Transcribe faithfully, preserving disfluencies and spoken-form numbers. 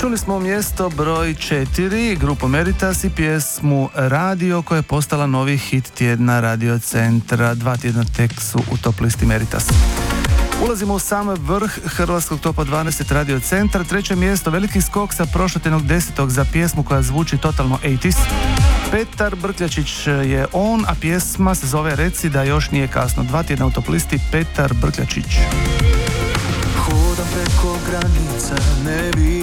Čuli smo mjesto broj četiri, grupu Meritas i pjesmu Radio koja je postala novi hit tjedna Radio Centra. Dva tjedna tek su u top listi Meritas. Ulazimo u sam vrh hrvatskog topa dvanaest Radio Centra. Treće mjesto, veliki skok sa prošlotjednog desetog za pjesmu koja zvuči totalno osamdesetih. Petar Brkljačić je on, a pjesma se zove Reci da još nije kasno. Dva tjedna u top listi Petar Brkljačić. Hodam preko granica, ne bi